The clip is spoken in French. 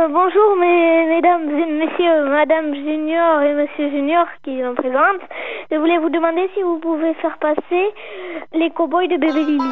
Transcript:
Bonjour mesdames et messieurs, madame Junior et monsieur Junior qui en présentent. Je voulais vous demander si vous pouvez faire passer les cow-boys de Bébé Lily.